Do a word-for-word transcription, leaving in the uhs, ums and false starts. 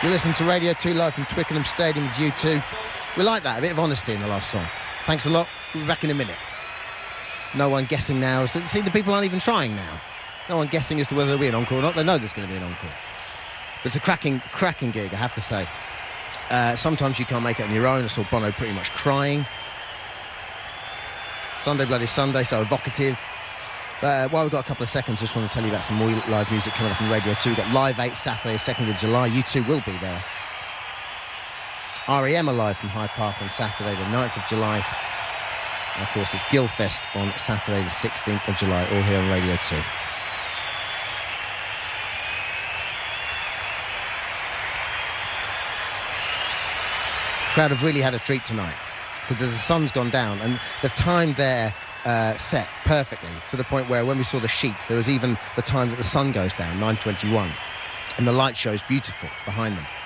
You listen to Radio two live from Twickenham Stadium with U two. We like that, a bit of honesty in the last song. Thanks a lot. We'll be back in a minute. No one guessing now. See, the people aren't even trying now. No one guessing as to whether there'll be an encore or not. They know there's going to be an encore. But it's a cracking, cracking gig, I have to say. Uh, sometimes you can't make it on your own. I saw Bono pretty much crying. Sunday Bloody Sunday, so evocative. Uh, while we've got a couple of seconds, just want to tell you about some more live music coming up on Radio two. We've got Live eight Saturday, second of July. U two will be there. R E M are live from Hyde Park on Saturday, the ninth of July. And of course, it's Guildfest on Saturday, the sixteenth of July, all here on Radio two. Crowd have really had a treat tonight because the sun's gone down and they've timed their uh, set perfectly to the point where when we saw the sheet, there was even the time that the sun goes down, nine twenty-one, and the light show's beautiful behind them.